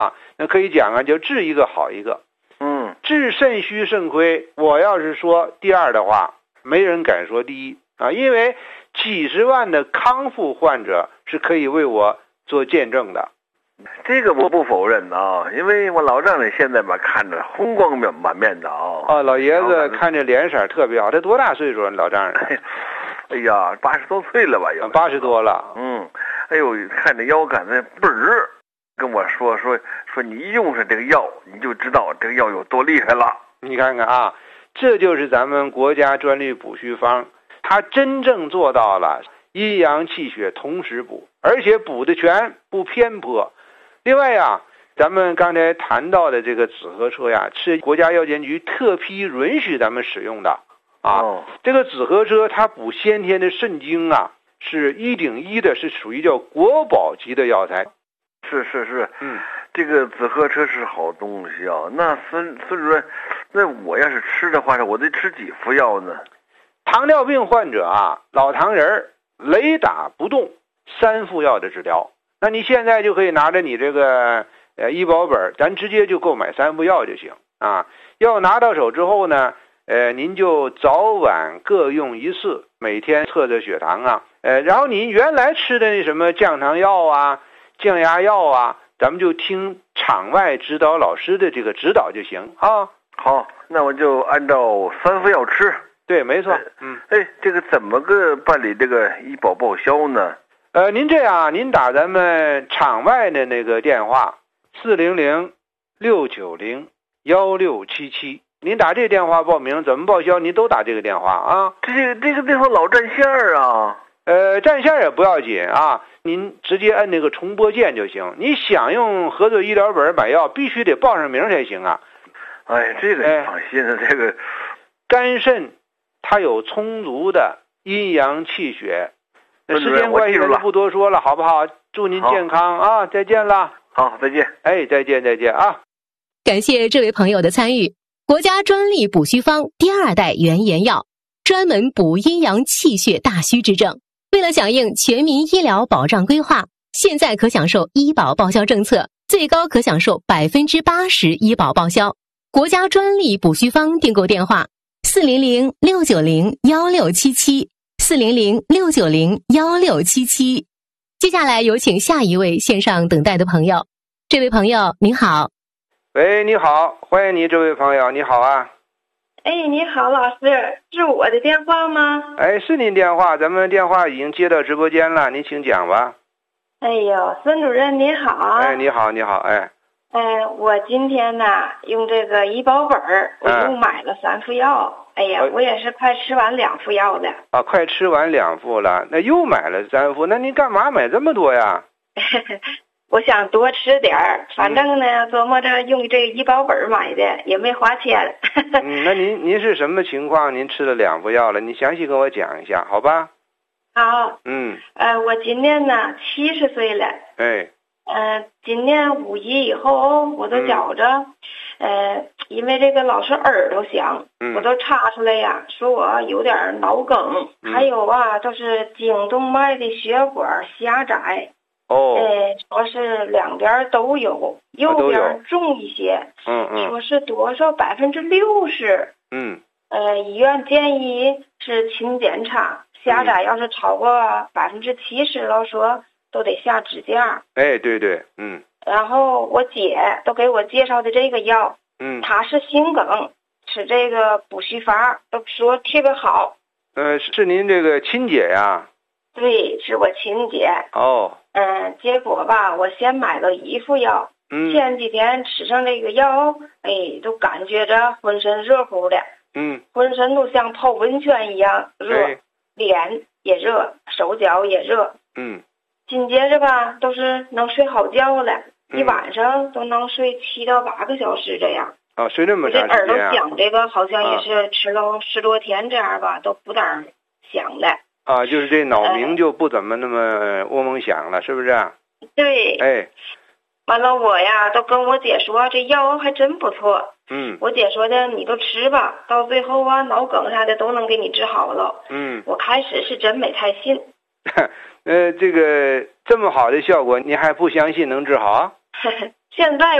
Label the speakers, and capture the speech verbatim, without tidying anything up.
Speaker 1: 啊，那可以讲啊，就治一个好一个。
Speaker 2: 嗯，
Speaker 1: 治肾虚肾亏，我要是说第二的话，没人敢说第一啊，因为几十万的康复患者是可以为我做见证的。
Speaker 2: 这个我不否认啊，因为我老丈人现在吧看着红光满面的啊。
Speaker 1: 哦，老爷子看着脸色特别好，他多大岁数？老丈人？
Speaker 2: 哎呀，八十多岁了吧？有
Speaker 1: 八十多了。
Speaker 2: 嗯，哎呦，看着腰杆子倍儿热，跟我说说说你用上这个药，你就知道这个药有多厉害了。
Speaker 1: 你看看啊，这就是咱们国家专利补虚方，它真正做到了阴阳气血同时补，而且补的全，不偏颇。另外呀，咱们刚才谈到的这个紫河车呀，是国家药监局特批允许咱们使用的啊。
Speaker 2: 哦、
Speaker 1: 这个紫河车它补先天的肾精啊，是一顶一的，是属于叫国宝级的药材。
Speaker 2: 是是是，
Speaker 1: 嗯，
Speaker 2: 这个紫河车是好东西啊。那孙孙主任，那我要是吃的话，我得吃几副药呢？
Speaker 1: 糖尿病患者啊，老糖人雷打不动，三副药的治疗。那你现在就可以拿着你这个呃医保本，咱直接就购买三副药就行啊。药拿到手之后呢，呃，您就早晚各用一次，每天测测血糖啊，呃，然后您原来吃的那什么降糖药啊、降压药啊，咱们就听场外指导老师的这个指导就行啊。
Speaker 2: 好，那我就按照三副药吃。
Speaker 1: 对，没错。嗯，
Speaker 2: 哎，这个怎么个办理这个医保报销呢？
Speaker 1: 呃，您这样，您打咱们场外的那个电话四零零六九零幺六七七，您打这电话报名，怎么报销您都打这个电话啊。
Speaker 2: 这个这个电话老占线啊。
Speaker 1: 呃，占线也不要紧啊，您直接按那个重拨键就行。你想用合作医疗本买药，必须得报上名才行啊。
Speaker 2: 哎，这个你放心了，哎、这个
Speaker 1: 肝肾它有充足的阴阳气血。时间关系咱就不多说了，好不好？祝您健康啊！再见了。
Speaker 2: 好，再见。
Speaker 1: 哎，再见，再见啊！
Speaker 3: 感谢这位朋友的参与。国家专利补虚方第二代原研药，专门补阴阳气血大虚之症。为了响应全民医疗保障规划，现在可享受医保报销政策，最高可享受百分之八十医保报销。国家专利补虚方订购电话：四零零六九零幺六七七。四零零六九零幺六七七。接下来有请下一位线上等待的朋友。这位朋友您好。
Speaker 1: 喂，你好，欢迎你，这位朋友，你好啊。
Speaker 4: 哎，你好，老师，是我的电话吗？
Speaker 1: 哎，是您电话，咱们电话已经接到直播间了，您请讲吧。
Speaker 4: 哎呦，孙主任您好。
Speaker 1: 哎，你好，你好，哎。
Speaker 4: 哎，我今天呢用这个医保本儿，我又买了三副药。嗯哎呀，我也是快吃完两副药的
Speaker 1: 啊，快吃完两副了，那又买了三副，那您干嘛买这么多呀？
Speaker 4: 我想多吃点儿，反正呢，琢磨着用这个医保本买的，也没花钱。
Speaker 1: 嗯，那您您是什么情况？您吃了两副药了，你详细跟我讲一下，好吧？
Speaker 4: 好。
Speaker 1: 嗯。
Speaker 4: 呃，我今年呢七十岁了。
Speaker 1: 哎。
Speaker 4: 呃，今年五一以后，我都觉着。嗯呃，因为这个老是耳朵响，
Speaker 1: 嗯、
Speaker 4: 我都查出来呀，说我有点脑梗，嗯、还有啊，就是颈动脉的血管狭窄。
Speaker 1: 哦。
Speaker 4: 呃，说是两边都有，右边重一些。
Speaker 1: 嗯嗯。
Speaker 4: 说是多少百分之六十。
Speaker 1: 嗯。
Speaker 4: 呃，医院建议是勤检查，狭窄要是超过百分之七十了，说都得下支架。
Speaker 1: 哎，对对，嗯。
Speaker 4: 然后我姐都给我介绍的这个药，
Speaker 1: 嗯，
Speaker 4: 她是心梗，吃这个补虚法，都说特别好。
Speaker 1: 呃，是您这个亲姐呀？
Speaker 4: 对，是我亲姐。
Speaker 1: 哦。
Speaker 4: 嗯，结果吧，我先买了一副药，
Speaker 1: 嗯，
Speaker 4: 前几天吃上这个药，哎，都感觉着浑身热乎的，
Speaker 1: 嗯，
Speaker 4: 浑身都像泡温泉一样热，
Speaker 1: 哎、
Speaker 4: 脸也热，手脚也热，
Speaker 1: 嗯。
Speaker 4: 紧接着吧，都是能睡好觉了。一晚上都能睡七到八个小时这样。
Speaker 1: 啊，睡这么长时间啊！
Speaker 4: 我这耳朵响，这个好像也是吃了十多天这样吧，啊、都不当响的。
Speaker 1: 啊，就是这脑鸣就不怎么那么嗡嗡响了，是不是？
Speaker 4: 对。
Speaker 1: 哎。
Speaker 4: 完了，我呀都跟我姐说，这药还真不错。
Speaker 1: 嗯。
Speaker 4: 我姐说的，你都吃吧，到最后啊，脑梗啥的都能给你治好了。
Speaker 1: 嗯。
Speaker 4: 我开始是真没太信。
Speaker 1: 呃，这个这么好的效果，你还不相信能治好？
Speaker 4: 现在